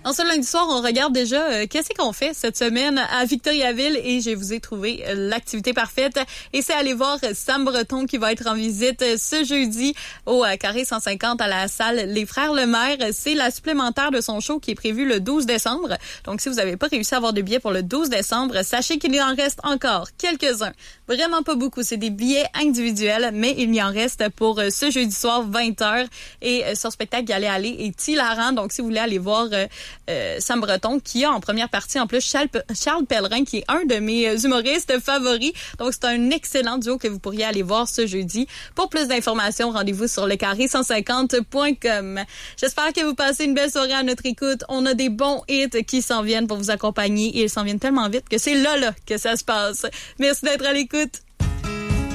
En ce lundi soir, on regarde déjà qu'est-ce qu'on fait cette semaine à Victoriaville et je vous ai trouvé l'activité parfaite. Et c'est aller voir Sam Breton qui va être en visite ce jeudi au Carré 150 à la salle Les Frères Lemaire. C'est la supplémentaire de son show qui est prévue le 12 décembre. Donc, si vous n'avez pas réussi à avoir de billets pour le 12 décembre, sachez qu'il y en reste encore quelques-uns. Vraiment pas beaucoup. C'est des billets individuels, mais il y en reste pour ce jeudi soir, 20h. Et son spectacle y aller est hilarant. Donc, si vous voulez aller voir Sam Breton, qui a en première partie en plus Charles Pellerin, qui est un de mes humoristes favoris. Donc, c'est un excellent duo que vous pourriez aller voir ce jeudi. Pour plus d'informations, rendez-vous sur lecarré150.com. J'espère que vous passez une belle soirée à notre écoute. On a des bons hits qui s'en viennent pour vous accompagner et ils s'en viennent tellement vite que c'est là que ça se passe. Merci d'être à l'écoute.